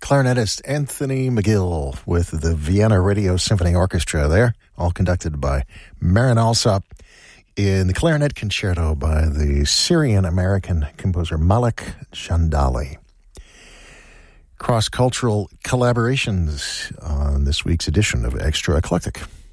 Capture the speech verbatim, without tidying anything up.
clarinetist Anthony McGill with the Vienna Radio Symphony Orchestra there, all conducted by Marin Alsop, in the clarinet concerto by the Syrian-American composer Malik Jandali. Cross-cultural collaborations on this week's edition of Extra Eclectic.